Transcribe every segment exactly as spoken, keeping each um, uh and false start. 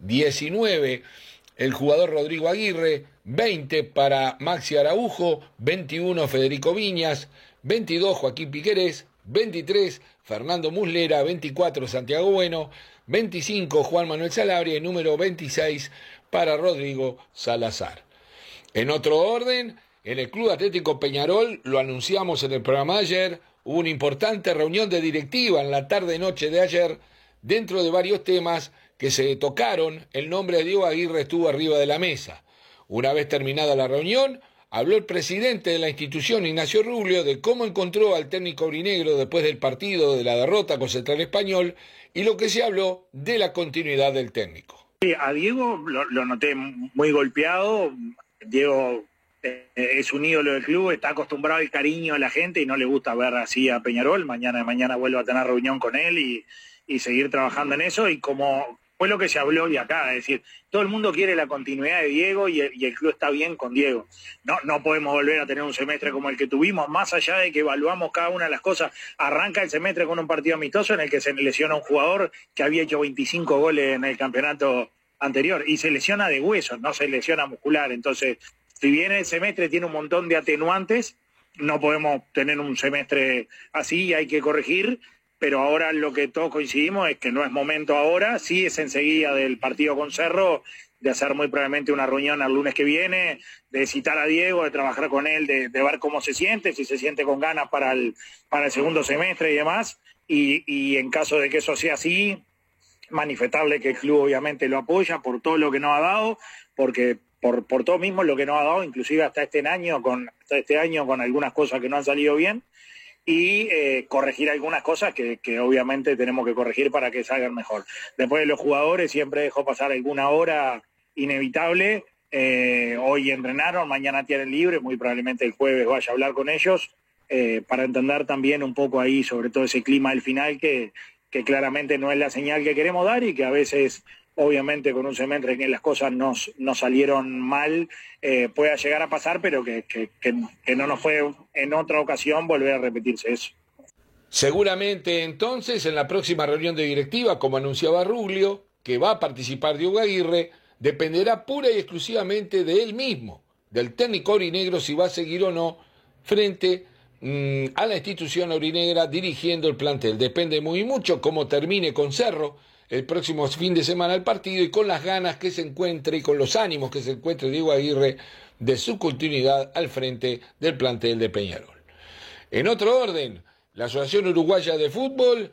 diecinueve el jugador Rodrigo Aguirre, veinte para Maxi Araujo, veintiuno Federico Viñas, veintidós Joaquín Piquerés, veintitrés Fernando Muslera, veinticuatro Santiago Bueno, veinticinco Juan Manuel Sanabria y número veintiséis para Rodrigo Salazar. En otro orden, en el Club Atlético Peñarol, lo anunciamos en el programa de ayer, hubo una importante reunión de directiva en la tarde-noche de ayer, dentro de varios temas que se tocaron. El nombre de Diego Aguirre estuvo arriba de la mesa. Una vez terminada la reunión, habló el presidente de la institución, Ignacio Ruglio, de cómo encontró al técnico aurinegro después del partido de la derrota con Central Español y lo que se habló de la continuidad del técnico. Sí, a Diego lo, lo noté muy golpeado. Diego eh, es un ídolo del club, está acostumbrado al cariño de la gente y no le gusta ver así a Peñarol. Mañana mañana vuelvo a tener reunión con él y, y seguir trabajando en eso. Y como fue lo que se habló hoy acá, es decir, todo el mundo quiere la continuidad de Diego y el, y el club está bien con Diego. No, no podemos volver a tener un semestre como el que tuvimos, más allá de que evaluamos cada una de las cosas. Arranca el semestre con un partido amistoso en el que se lesiona un jugador que había hecho veinticinco goles en el campeonato anterior y se lesiona de hueso, no se lesiona muscular. Entonces, si bien el semestre tiene un montón de atenuantes, no podemos tener un semestre así y hay que corregir. Pero ahora lo que todos coincidimos es que no es momento ahora, sí es enseguida del partido con Cerro, de hacer muy probablemente una reunión el lunes que viene, de citar a Diego, de trabajar con él, de, de ver cómo se siente, si se siente con ganas para el, para el segundo semestre y demás, y, y en caso de que eso sea así, manifestarle que el club obviamente lo apoya por todo lo que nos ha dado, porque por, por todo mismo lo que nos ha dado, inclusive hasta este año, con, hasta este año con algunas cosas que no han salido bien, y eh, corregir algunas cosas que, que obviamente tenemos que corregir para que salgan mejor. Después de los jugadores siempre dejó pasar alguna hora inevitable. Eh, hoy entrenaron, mañana tienen libre, muy probablemente el jueves vaya a hablar con ellos eh, para entender también un poco ahí sobre todo ese clima del final que, que claramente no es la señal que queremos dar y que a veces obviamente con un semestre en que las cosas no, no salieron mal, eh, pueda llegar a pasar, pero que, que, que, que no nos puede en otra ocasión volver a repetirse eso. Seguramente entonces en la próxima reunión de directiva, como anunciaba Ruglio, que va a participar Diego Aguirre, dependerá pura y exclusivamente de él mismo, del técnico aurinegro, si va a seguir o no frente mmm, a la institución aurinegra dirigiendo el plantel. Depende muy mucho cómo termine con Cerro el próximo fin de semana el partido y con las ganas que se encuentre y con los ánimos que se encuentre Diego Aguirre de su continuidad al frente del plantel de Peñarol. En otro orden, la Asociación Uruguaya de Fútbol,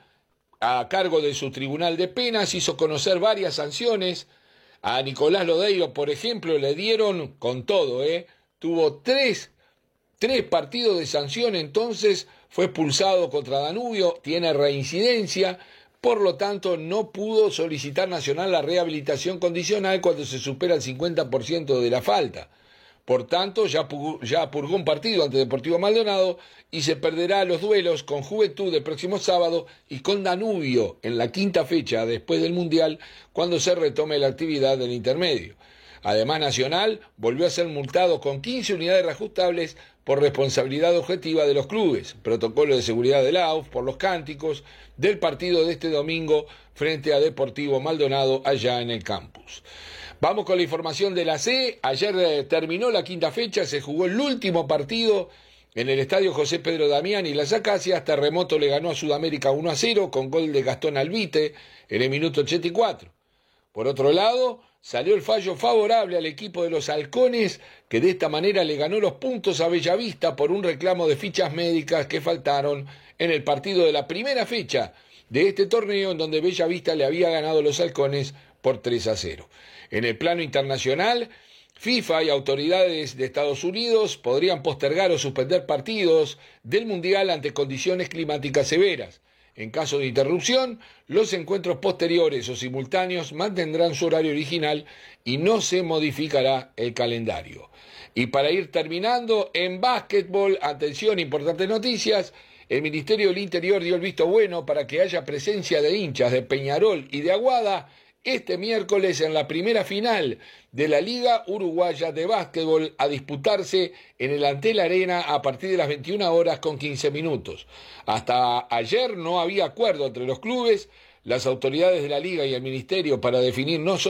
a cargo de su Tribunal de Penas, hizo conocer varias sanciones. A Nicolás Lodeiro, por ejemplo, le dieron con todo, ¿eh? Tuvo tres, tres partidos de sanción, entonces fue expulsado contra Danubio, tiene reincidencia. Por lo tanto, no pudo solicitar Nacional la rehabilitación condicional cuando se supera el cincuenta por ciento de la falta. Por tanto, ya purgó, ya purgó un partido ante Deportivo Maldonado y se perderá los duelos con Juventud el próximo sábado y con Danubio en la quinta fecha después del Mundial, cuando se retome la actividad del intermedio. Además, Nacional volvió a ser multado con quince unidades reajustables por responsabilidad objetiva de los clubes, protocolo de seguridad de la A U F por los cánticos del partido de este domingo frente a Deportivo Maldonado allá en el campus. Vamos con la información de la C. Ayer eh, terminó la quinta fecha, se jugó el último partido en el estadio José Pedro Damián y Las Acacias. Terremoto le ganó a Sudamérica uno a cero con gol de Gastón Albite en el minuto ochenta y cuatro. Por otro lado, salió el fallo favorable al equipo de los Halcones, que de esta manera le ganó los puntos a Bellavista por un reclamo de fichas médicas que faltaron en el partido de la primera fecha de este torneo, en donde Bellavista le había ganado a los Halcones por tres a cero. En el plano internacional, FIFA y autoridades de Estados Unidos podrían postergar o suspender partidos del Mundial ante condiciones climáticas severas. En caso de interrupción, los encuentros posteriores o simultáneos mantendrán su horario original y no se modificará el calendario. Y para ir terminando, en básquetbol, atención, importantes noticias, el Ministerio del Interior dio el visto bueno para que haya presencia de hinchas de Peñarol y de Aguada este miércoles en la primera final de la Liga Uruguaya de Básquetbol a disputarse en el Antel Arena a partir de las veintiuna horas con quince minutos. Hasta ayer no había acuerdo entre los clubes, las autoridades de la Liga y el Ministerio para definir no solo